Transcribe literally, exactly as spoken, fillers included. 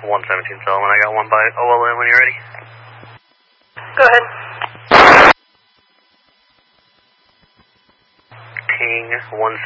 one seventeen Solomon, I got one by O L N when you're ready. Go ahead. King one